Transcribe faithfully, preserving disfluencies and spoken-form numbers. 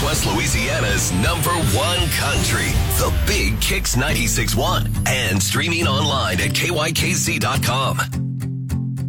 Southwest Louisiana's number one country, the Big Kicks ninety-six point one, and streaming online at K Y K Z dot com.